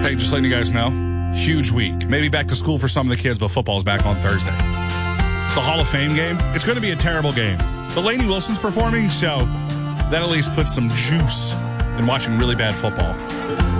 Hey, just letting you guys know, huge week. Maybe back to school for some of the kids, but football's back on Thursday. It's the Hall of Fame game. It's going to be a terrible game. But Lainey Wilson's performing, so that at least puts some juice in watching really bad football.